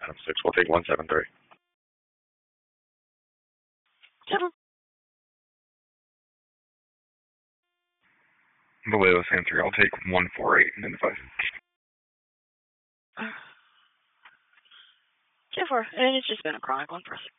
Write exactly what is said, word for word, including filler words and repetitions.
Adam six. We'll take one seven three. Seven. Below Sam three, I'll take one four eight and then five. Two four, and it's just been a chronic one for us.